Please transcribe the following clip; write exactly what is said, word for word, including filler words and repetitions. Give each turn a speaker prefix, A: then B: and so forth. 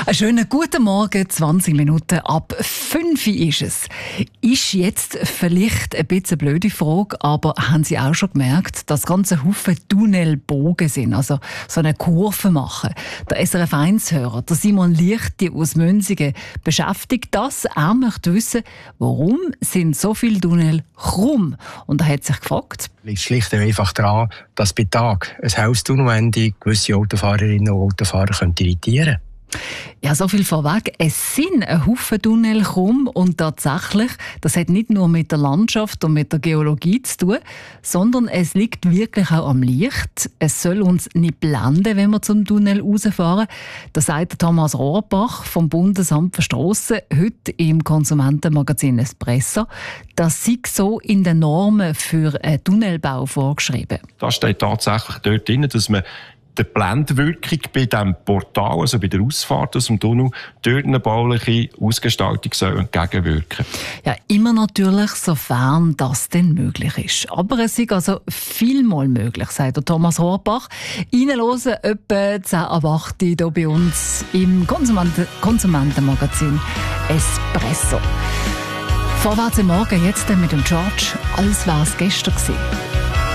A: Einen schönen guten Morgen, zwanzig Minuten ab fünf ist es. Ist jetzt vielleicht ein bisschen eine blöde Frage, aber haben Sie auch schon gemerkt, dass ganze Haufen Tunnelbogen sind, also so eine Kurve machen? Der S R F eins-Hörer, der Simon Lichti aus Münsingen, beschäftigt das. Er möchte wissen, warum sind so viele Tunnel krumm? Und er hat sich gefragt.
B: Es liegt schlicht und einfach daran, dass bei Tag ein Haustunnelende gewisse Autofahrerinnen und Autofahrer irritieren können.
A: Ja, so viel vorweg. Es sind ein Haufen Tunnel krumm und tatsächlich, das hat nicht nur mit der Landschaft und mit der Geologie zu tun, sondern es liegt wirklich auch am Licht. Es soll uns nicht blenden, wenn wir zum Tunnel rausfahren. Das sagt Thomas Rohrbach vom Bundesamt für Strassen heute im Konsumentenmagazin Espresso. Das sei so in den Normen für einen Tunnelbau vorgeschrieben.
C: Da steht tatsächlich dort drin, dass man der Blendwirkung bei diesem Portal, also bei der Ausfahrt aus dem Tunnel, durch eine bauliche Ausgestaltung soll entgegenwirken.
A: Ja, immer natürlich, sofern das denn möglich ist. Aber es ist also vielmal möglich, sagt der Thomas Rohrbach. Reinhören etwa zehn ab acht hier bei uns im Konsumenten- Konsumentenmagazin Espresso. Vorwärts im Morgen, jetzt mit dem George, als wäre es gestern gewesen.